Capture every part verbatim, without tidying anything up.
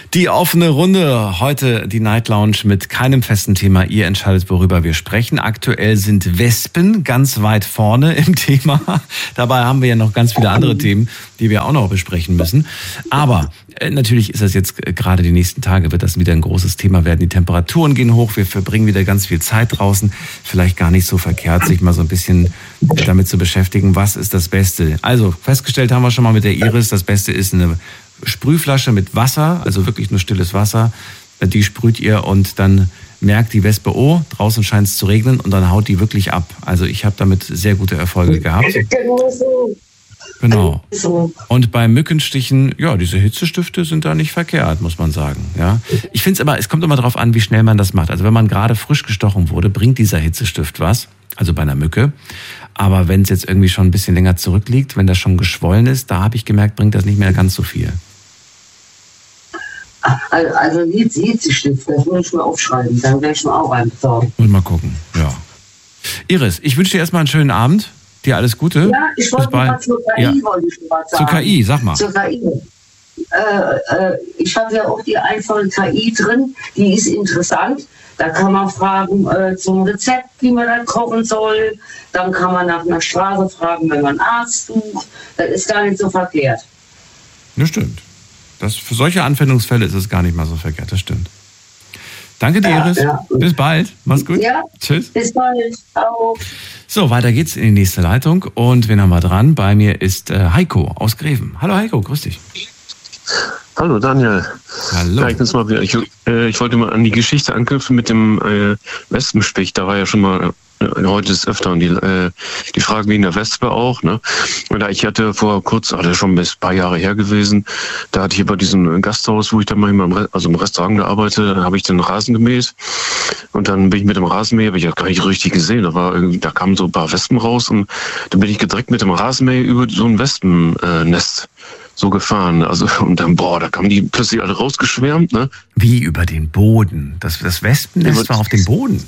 Die offene Runde, heute die Night Lounge mit keinem festen Thema. Ihr entscheidet, worüber wir sprechen. Aktuell sind Wespen ganz weit vorne im Thema. Dabei haben wir ja noch ganz viele andere Themen, die wir auch noch besprechen müssen. Aber äh, natürlich ist das jetzt äh, gerade die nächsten Tage, wird das wieder ein großes Thema werden. Die Temperaturen gehen hoch, wir verbringen wieder ganz viel Zeit draußen. Vielleicht gar nicht so verkehrt, sich mal so ein bisschen damit zu beschäftigen, was ist das Beste. Also festgestellt haben wir schon mal mit der Iris, das Beste ist eine Sprühflasche mit Wasser, also wirklich nur stilles Wasser, die sprüht ihr und dann merkt die Wespe, oh, draußen scheint es zu regnen und dann haut die wirklich ab. Also ich habe damit sehr gute Erfolge gehabt. Genau. Und bei Mückenstichen, ja, diese Hitzestifte sind da nicht verkehrt, muss man sagen. Ja, ich finde es aber, es kommt immer darauf an, wie schnell man das macht. Also wenn man gerade frisch gestochen wurde, bringt dieser Hitzestift was, also bei einer Mücke. Aber wenn es jetzt irgendwie schon ein bisschen länger zurückliegt, wenn das schon geschwollen ist, da habe ich gemerkt, bringt das nicht mehr ganz so viel. Also Hitzestift, das muss ich mal aufschreiben, dann werde ich mal auch einen besorgen. Und mal gucken, ja. Iris, ich wünsche dir erstmal einen schönen Abend. Dir alles Gute. Ja, ich wollte mal zur K I, ja. wollte ich mal sagen. Zur K I, sag mal. Zur K I. Äh, äh, ich habe ja auch die einfache K I drin, die ist interessant. Da kann man fragen äh, zum Rezept, wie man das kochen soll. Dann kann man nach einer Straße fragen, wenn man einen Arzt sucht. Das ist gar nicht so verkehrt. Das stimmt. Das, für solche Anwendungsfälle ist es gar nicht mal so verkehrt, das stimmt. Danke dir, ja, Iris. Ja. Bis bald. Mach's gut. Ja, tschüss. Bis bald. Ciao. So, weiter geht's in die nächste Leitung. Und wen haben wir dran? Bei mir ist äh, Heiko aus Greven. Hallo Heiko, grüß dich. Hallo Daniel. Hallo. Ja, ich, mal wieder. Ich, äh, ich wollte mal an die Geschichte anknüpfen mit dem äh, Wespenstich. Da war ja schon mal... Heute ist öfter und die, äh, die Frage wegen der Wespe auch, ne? Und ich hatte vor kurz, also schon ein paar Jahre her gewesen, da hatte ich bei diesem Gasthaus, wo ich dann manchmal im, Re- also im Restaurant gearbeitet, da habe ich den Rasen gemäht und dann bin ich mit dem Rasenmäher, habe ich ja gar nicht richtig gesehen, da war irgendwie, da kamen so ein paar Wespen raus und dann bin ich direkt mit dem Rasenmäher über so ein Wespennest so gefahren, also und dann, boah, da kamen die plötzlich alle rausgeschwärmt, ne? Wie über den Boden? Das, das Wespennest war auf dem Boden?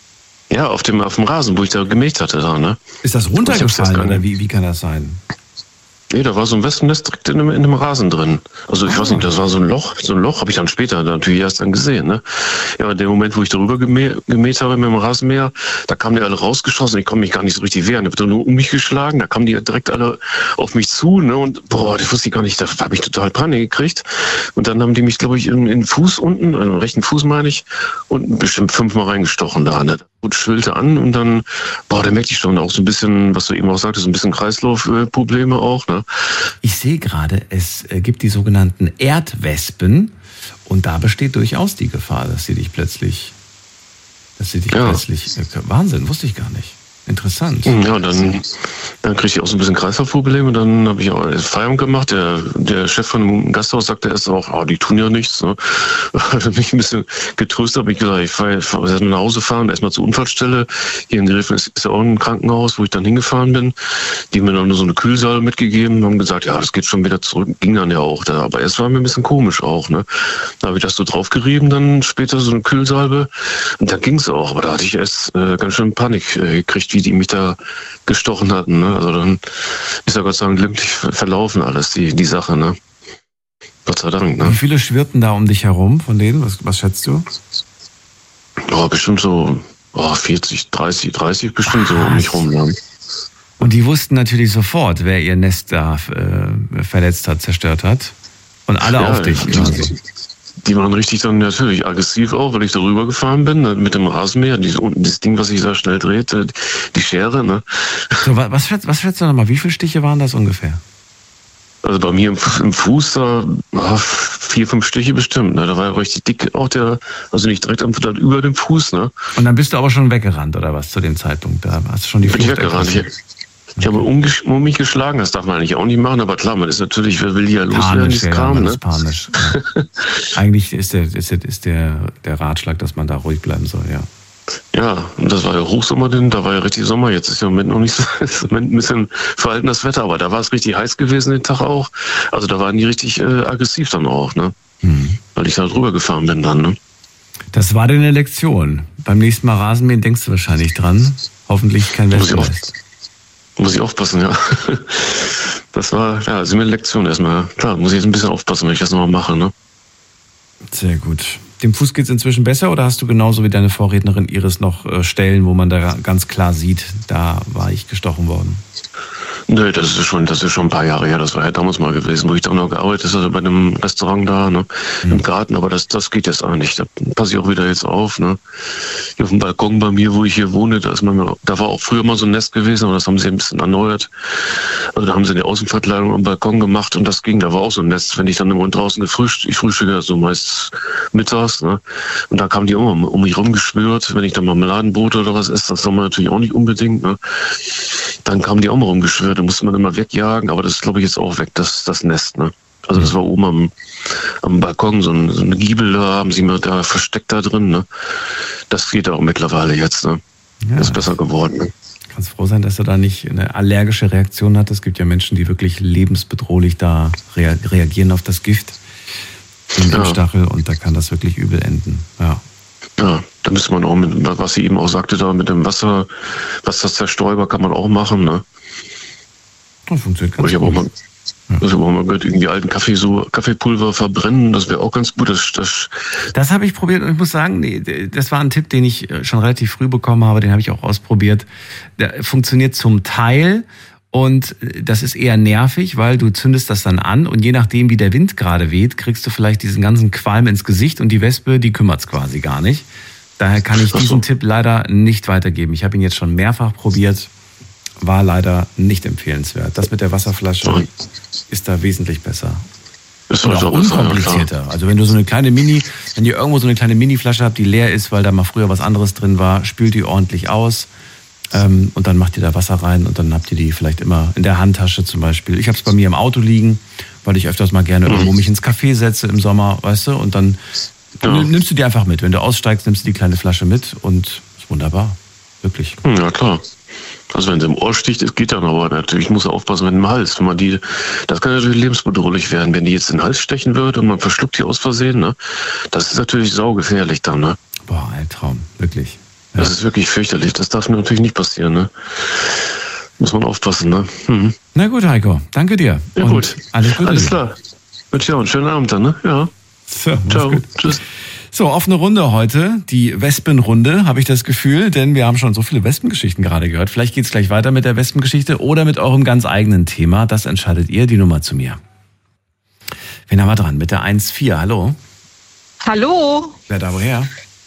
Ja, auf dem, auf dem Rasen, wo ich da gemäht hatte. Da, ne? Ist das runtergefallen oder wie, wie kann das sein? Nee, da war so ein Wespennest direkt in dem, in dem Rasen drin. Also ich ah. weiß nicht, das war so ein Loch. So ein Loch habe ich dann später natürlich erst dann gesehen. Ne? Ja, in dem Moment, wo ich darüber gemäht, gemäht habe mit dem Rasenmäher, da kamen die alle rausgeschossen. Ich konnte mich gar nicht so richtig wehren. Ich habe nur um mich geschlagen. Da kamen die direkt alle auf mich zu. Ne? Und boah, das wusste ich gar nicht. Da habe ich total Panik gekriegt. Und dann haben die mich, glaube ich, in, in den Fuß unten, also den rechten Fuß meine ich, unten bestimmt fünfmal reingestochen da. Ne? Gut, schwillte an und dann, boah, da merkte ich schon auch so ein bisschen, was du eben auch sagtest, so ein bisschen Kreislaufprobleme auch, ne? Ich sehe gerade, es gibt die sogenannten Erdwespen und da besteht durchaus die Gefahr, dass sie dich plötzlich, dass sie dich ja. plötzlich, Wahnsinn, wusste ich gar nicht. Interessant. Ja, dann, dann kriegte ich auch so ein bisschen Kreislaufprobleme. Dann habe ich auch Feierabend gemacht. Der, der Chef von dem Gasthaus sagte erst auch, oh, die tun ja nichts. Ne? Da habe ich mich ein bisschen getröstet. Habe ich gesagt, ich fahre fahr, nach Hause fahren, erstmal zur Unfallstelle. Hier in Greven ist, ist ja auch ein Krankenhaus, wo ich dann hingefahren bin. Die haben mir dann nur so eine Kühlsalbe mitgegeben und haben gesagt, ja, das geht schon wieder zurück. Ging dann ja auch. Da. Aber erst war mir ein bisschen komisch auch. Ne? Da habe ich das so draufgerieben, dann später so eine Kühlsalbe. Und dann ging es auch. Aber da hatte ich erst äh, ganz schön Panik äh, gekriegt, wie die mich da gestochen hatten. Ne? Also dann ist ja Gott sei Dank glimpflich verlaufen alles, die, die Sache. Ne? Gott sei Dank. Ne? Wie viele schwirrten da um dich herum von denen? Was, was schätzt du? Oh, bestimmt so oh, vierzig, dreißig, dreißig bestimmt so um mich rum. Ne? Und die wussten natürlich sofort, wer ihr Nest da äh, verletzt hat, zerstört hat. Und alle ja, auf dich quasi. Die waren richtig dann natürlich aggressiv auch, weil ich darüber gefahren bin, ne, mit dem Rasenmäher, dieses, das Ding, was sich da schnell dreht, die Schere, ne. So, was schätzt, was schätzt du nochmal, wie viele Stiche waren das ungefähr? Also bei mir im, im Fuß, da oh, vier, fünf Stiche bestimmt, ne, da war ja richtig dick auch der, also nicht direkt am, über dem Fuß, ne. Und dann bist du aber schon weggerannt, oder was, zu dem Zeitpunkt, da hast du schon die Flucht bin ich weggerannt, ich, ich habe um, um mich geschlagen, das darf man eigentlich auch nicht machen, aber klar, man ist natürlich, wer will hier loswerden, dieses ja, Kram, man ne? ist panisch. Ja. Eigentlich ist, der, ist, der, ist der, der Ratschlag, dass man da ruhig bleiben soll, ja. Ja, und das war ja Hochsommer, denn da war ja richtig Sommer. Jetzt ist ja im Moment noch nicht so, ist im Moment ein bisschen verhalten das Wetter, aber da war es richtig heiß gewesen den Tag auch. Also da waren die richtig äh, aggressiv dann auch, ne? Hm. Weil ich da drüber gefahren bin dann, ne? Das war deine Lektion. Beim nächsten Mal Rasenmähen denkst du wahrscheinlich dran. Hoffentlich kein Wespennest. Muss ich aufpassen, ja. Das war, ja, also eine Lektion erstmal. Klar, muss ich jetzt ein bisschen aufpassen, wenn ich das nochmal mache, ne? Sehr gut. Dem Fuß geht es inzwischen besser oder hast du genauso wie deine Vorrednerin Iris noch äh, Stellen, wo man da ganz klar sieht, da war ich gestochen worden? Nee, das ist schon, das ist schon ein paar Jahre her. Das war ja damals mal gewesen, wo ich da noch gearbeitet habe, also bei einem Restaurant da, ne, mhm. im Garten. Aber das, das geht jetzt auch nicht. Da passe ich auch wieder jetzt auf, ne. Hier auf dem Balkon bei mir, wo ich hier wohne, da ist man, da war auch früher mal so ein Nest gewesen, aber das haben sie ein bisschen erneuert. Also da haben sie eine Außenverkleidung am Balkon gemacht und das ging, da war auch so ein Nest. Wenn ich dann immer draußen gefrühstückt, ich frühstücke so meist mittags, ne. Und da kamen die immer um mich rumgeschwört. Wenn ich dann Marmeladenbrot oder was esse, das soll man natürlich auch nicht unbedingt, ne. Dann kamen die auch mal rumgeschwört. Da musste man immer wegjagen, aber das ist, glaube ich, jetzt auch weg, das, das Nest, ne? Also das war oben am, am Balkon, so ein, so ein Giebel, da haben sie mir da versteckt da drin, ne? Das geht auch mittlerweile jetzt, ne? Ja, das ist besser geworden, ne? Kannst froh sein, dass du da nicht eine allergische Reaktion hattest. Es gibt ja Menschen, die wirklich lebensbedrohlich da rea- reagieren auf das Gift im ja. Stachel und da kann das wirklich übel enden, ja. Ja, da müsste man auch mit, was sie eben auch sagte, da mit dem Wasser, was das Zerstäuber kann man auch machen, ne? Das funktioniert ganz ich gut. Auch mal, ja. Ich habe auch mal gehört, irgendwie alten Kaffee, so Kaffeepulver verbrennen, das wäre auch ganz gut. Das, das, das habe ich probiert und ich muss sagen, nee, das war ein Tipp, den ich schon relativ früh bekommen habe, den habe ich auch ausprobiert. Der funktioniert zum Teil und das ist eher nervig, weil du zündest das dann an und je nachdem, wie der Wind gerade weht, kriegst du vielleicht diesen ganzen Qualm ins Gesicht und die Wespe, die kümmert's quasi gar nicht. Daher kann ich diesen Tipp leider nicht weitergeben. Ich habe ihn jetzt schon mehrfach probiert. War leider nicht empfehlenswert. Das mit der Wasserflasche Nein. ist da wesentlich besser. Ist und auch unkomplizierter. Also wenn du so eine kleine Mini, wenn ihr irgendwo so eine kleine Mini-Flasche habt, die leer ist, weil da mal früher was anderes drin war, spült die ordentlich aus ähm, und dann macht ihr da Wasser rein und dann habt ihr die vielleicht immer in der Handtasche zum Beispiel. Ich habe es bei mir im Auto liegen, weil ich öfters mal gerne mhm. irgendwo mich ins Café setze im Sommer, weißt du, und dann ja. nimmst du die einfach mit. Wenn du aussteigst, nimmst du die kleine Flasche mit und ist wunderbar. Wirklich. Ja, klar. Also wenn sie im Ohr sticht, es geht dann aber natürlich, muss er aufpassen mit dem Hals. Wenn man die, das kann natürlich lebensbedrohlich werden, wenn die jetzt in den Hals stechen würde und man verschluckt die aus Versehen, ne? Das ist natürlich saugefährlich dann, ne? Boah, ein Traum, wirklich. Ja. Das ist wirklich fürchterlich, das darf mir natürlich nicht passieren, ne? Muss man aufpassen, ne? Mhm. Na gut, Heiko, danke dir. Ja und gut, alles Gute. Alles klar. Wünsche dir auch einen schönen Abend dann, ne? Ja. So, ciao, tschüss. So, offene Runde heute, die Wespenrunde, habe ich das Gefühl, denn wir haben schon so viele Wespengeschichten gerade gehört. Vielleicht geht's gleich weiter mit der Wespengeschichte oder mit eurem ganz eigenen Thema. Das entscheidet ihr, die Nummer zu mir. Wen haben wir dran? Mit der eins vier, hallo? Hallo? Wer da woher?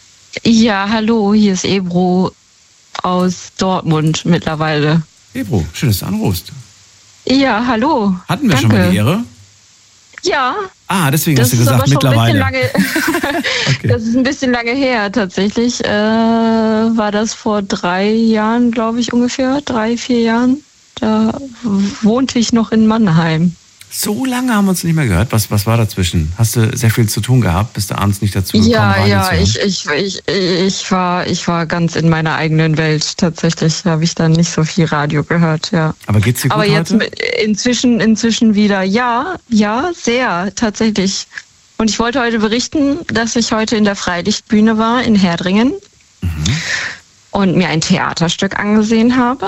Ja, hallo, hier ist Ebro aus Dortmund mittlerweile. Ebro, schön, dass du anrufst. Ja, hallo. Hatten wir Danke. schon mal die Ehre? Ja. Ah, deswegen das hast du gesagt, aber schon mittlerweile. Ein bisschen lange, okay. Das ist ein bisschen lange her. Tatsächlich äh, war das vor drei Jahren, glaube ich, ungefähr. Drei, vier Jahren. Da wohnte ich noch in Mannheim. So lange haben wir uns nicht mehr gehört. Was, was war dazwischen? Hast du sehr viel zu tun gehabt? Bist du abends nicht dazu gekommen? Ja, ja, ich, ich, ich, ich, war, ich war ganz in meiner eigenen Welt. Tatsächlich habe ich dann nicht so viel Radio gehört, ja. Aber geht's dir gut Aber jetzt heute? inzwischen, inzwischen wieder, ja, ja, sehr, tatsächlich. Und ich wollte heute berichten, dass ich heute in der Freilichtbühne war in Herdringen mhm. und mir ein Theaterstück angesehen habe.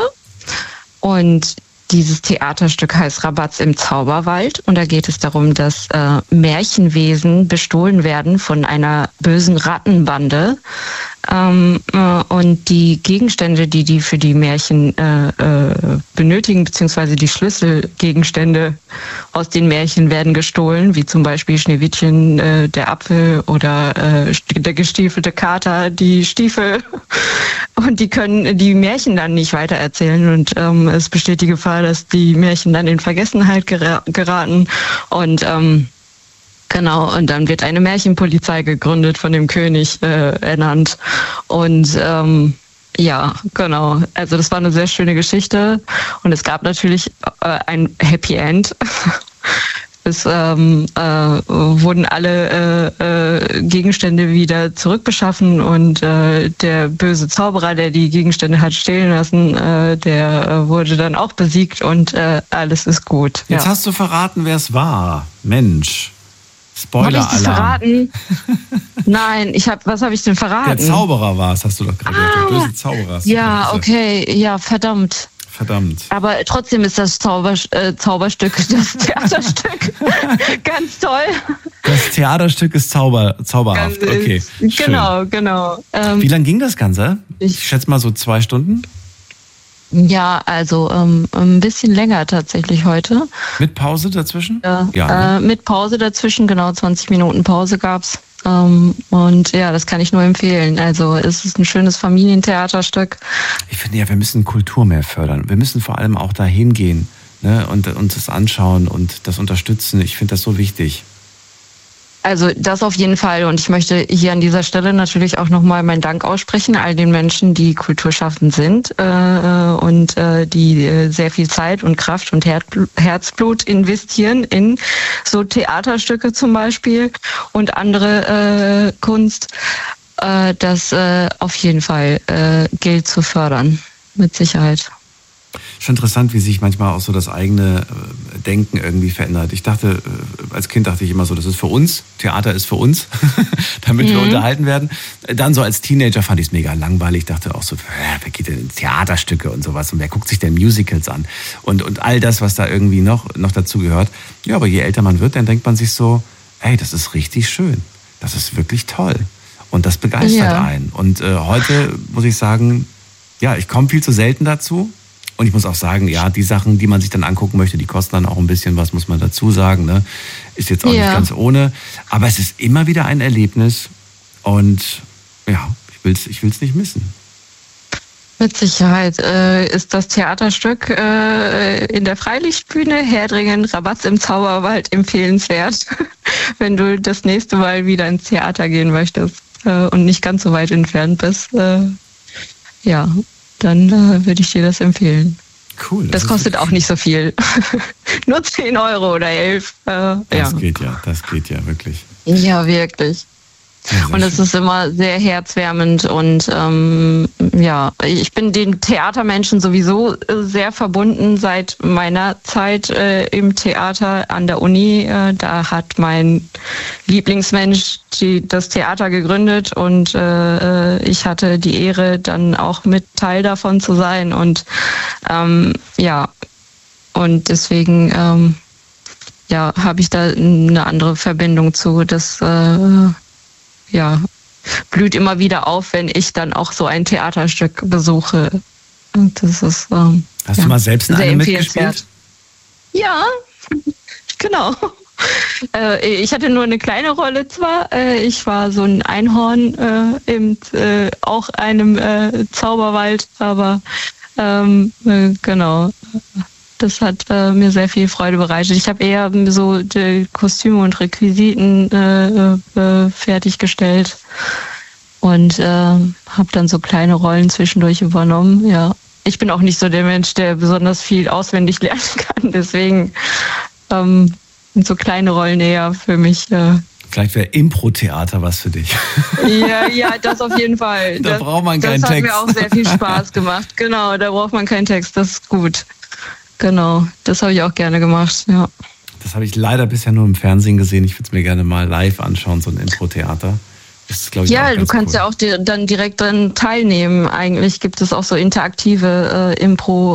Und dieses Theaterstück heißt Rabatz im Zauberwald und da geht es darum, dass äh, Märchenwesen bestohlen werden von einer bösen Rattenbande ähm, äh, und die Gegenstände, die die für die Märchen äh, äh, benötigen, beziehungsweise die Schlüsselgegenstände aus den Märchen werden gestohlen, wie zum Beispiel Schneewittchen, äh, der Apfel oder äh, der gestiefelte Kater, die Stiefel. Und die können die Märchen dann nicht weitererzählen und ähm, es besteht die Gefahr, dass die Märchen dann in Vergessenheit gera- geraten und ähm, genau, und dann wird eine Märchenpolizei gegründet, von dem König äh, ernannt und ähm, ja, genau, also das war eine sehr schöne Geschichte und es gab natürlich äh, ein Happy End. Es ähm, äh, wurden alle äh, äh, Gegenstände wieder zurückbeschaffen und äh, der böse Zauberer, der die Gegenstände hat stehlen lassen, äh, der äh, wurde dann auch besiegt und äh, alles ist gut. Jetzt ja. hast du verraten, wer es war. Mensch. Spoiler-Alarm. Hab ich das verraten? Nein, ich hab, was habe ich denn verraten? Der Zauberer war es, hast du doch gerade ah, gesagt. Der böse Zauberer. Ja, okay, ja, verdammt. Verdammt. Aber trotzdem ist das Zauber, äh, Zauberstück, das Theaterstück ganz toll. Das Theaterstück ist zauber, zauberhaft, okay. Schön. Genau, genau. Ähm, Wie lang ging das Ganze? Ich, ich schätze mal so zwei Stunden? Ja, also ähm, ein bisschen länger tatsächlich heute. Mit Pause dazwischen? Ja, ja äh, mit Pause dazwischen, genau, zwanzig Minuten Pause gab's. Ähm, und ja, das kann ich nur empfehlen. Also es ist ein schönes Familientheaterstück. Ich finde ja, wir müssen Kultur mehr fördern. Wir müssen vor allem auch dahin gehen, ne, und uns das anschauen und das unterstützen. Ich finde das so wichtig. Also das auf jeden Fall. Und ich möchte hier an dieser Stelle natürlich auch nochmal meinen Dank aussprechen, all den Menschen, die kulturschaffend sind äh, und äh, die äh, sehr viel Zeit und Kraft und Her- Herzblut investieren in so Theaterstücke zum Beispiel und andere äh, Kunst. Äh, das äh, auf jeden Fall äh, gilt zu fördern, mit Sicherheit. Schon interessant, wie sich manchmal auch so das eigene Denken irgendwie verändert. Ich dachte, als Kind dachte ich immer so, das ist für uns, Theater ist für uns, damit mhm. wir unterhalten werden. Dann so als Teenager fand ich es mega langweilig, dachte auch so, wer geht denn in Theaterstücke und sowas und wer guckt sich denn Musicals an und, und all das, was da irgendwie noch, noch dazu gehört. Ja, aber je älter man wird, dann denkt man sich so, hey, das ist richtig schön, das ist wirklich toll und das begeistert ja. einen. Und äh, heute muss ich sagen, ja, ich komme viel zu selten dazu. Und ich muss auch sagen, ja, die Sachen, die man sich dann angucken möchte, die kosten dann auch ein bisschen was, muss man dazu sagen. Ne? Ist jetzt auch ja. nicht ganz ohne. Aber es ist immer wieder ein Erlebnis. Und ja, ich will es ich will's nicht missen. Mit Sicherheit äh, ist das Theaterstück äh, in der Freilichtbühne Herdringen, Rabatz im Zauberwald empfehlenswert, wenn du das nächste Mal wieder ins Theater gehen möchtest äh, und nicht ganz so weit entfernt bist. Äh, ja. Dann äh, würde ich dir das empfehlen. Cool. Das, das kostet auch nicht so viel. Nur zehn Euro oder elf. Äh, das ja. geht ja, das geht ja wirklich. Ja, wirklich. Ja, und es ist immer sehr herzwärmend und ähm, ja, ich bin den Theatermenschen sowieso sehr verbunden seit meiner Zeit äh, im Theater an der Uni. Äh, da hat mein Lieblingsmensch die, das Theater gegründet und äh, ich hatte die Ehre, dann auch mit Teil davon zu sein und ähm, ja, und deswegen ähm, ja, habe ich da eine andere Verbindung zu, das äh, ja, blüht immer wieder auf, wenn ich dann auch so ein Theaterstück besuche. Und das ist ähm, Hast ja, du mal selbst in einem mitgespielt? Ja, genau. Äh, ich hatte nur eine kleine Rolle zwar. Äh, ich war so ein Einhorn äh, im äh, auch einem äh, Zauberwald, aber ähm, äh, genau. Das hat äh, mir sehr viel Freude bereitet. Ich habe eher so die Kostüme und Requisiten äh, äh, fertiggestellt und äh, habe dann so kleine Rollen zwischendurch übernommen. Ja, ich bin auch nicht so der Mensch, der besonders viel auswendig lernen kann. Deswegen ähm, sind so kleine Rollen eher für mich. Äh, Vielleicht wäre Impro-Theater was für dich. Ja, ja, das auf jeden Fall. Da das, braucht man keinen Text. Das hat Text. mir auch sehr viel Spaß gemacht. Genau, da braucht man keinen Text. Das ist gut. Genau, das habe ich auch gerne gemacht, ja. Das habe ich leider bisher nur im Fernsehen gesehen. Ich würde es mir gerne mal live anschauen, so ein Impro-Theater. Das ist, glaube ich, ja, auch du kannst cool. ja auch di- dann direkt dran teilnehmen. Eigentlich gibt es auch so interaktive äh,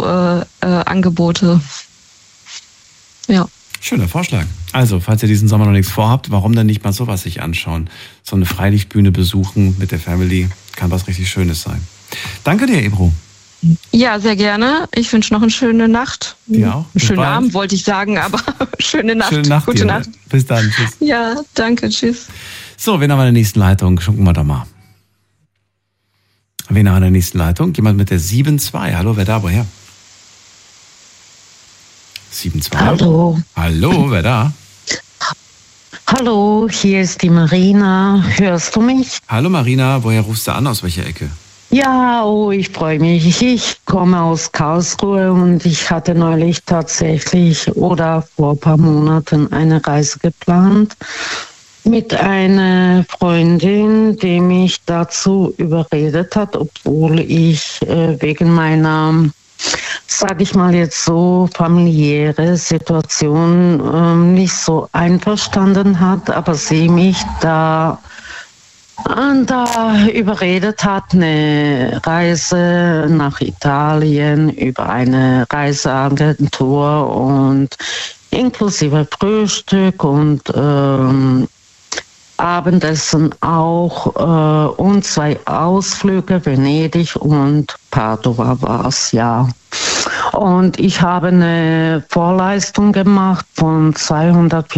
Impro-Angebote. Äh, äh, ja. Schöner Vorschlag. Also, falls ihr diesen Sommer noch nichts vorhabt, warum denn nicht mal sowas sich anschauen? So eine Freilichtbühne besuchen mit der Family kann was richtig Schönes sein. Danke dir, Ebru. Ja, sehr gerne. Ich wünsche noch eine schöne Nacht. Dir auch. Einen schönen Abend, wollte ich sagen, aber schöne Nacht. Schöne Nacht. Gute dir. Nacht. Bis dann. Tschüss. Ja, danke. Tschüss. So, wen haben wir in der nächsten Leitung? Gucken wir doch mal. Wen haben wir in der nächsten Leitung? Jemand mit der sieben zwei. Hallo, wer da? Woher? sieben zwei. Hallo. Hallo, wer da? Hallo, hier ist die Marina. Hörst du mich? Hallo Marina, woher rufst du an? Aus welcher Ecke? Ja, oh, ich freue mich. Ich komme aus Karlsruhe und ich hatte neulich tatsächlich oder vor ein paar Monaten eine Reise geplant mit einer Freundin, die mich dazu überredet hat, obwohl ich äh, wegen meiner, sage ich mal jetzt so, familiäre Situation ähm, nicht so einverstanden hat, aber sie mich da Und da überredet hat, eine Reise nach Italien über eine Reiseagentur und inklusive Frühstück und ähm, Abendessen auch äh, und zwei Ausflüge, Venedig und Padova war es, ja. Und ich habe eine Vorleistung gemacht von zweihundert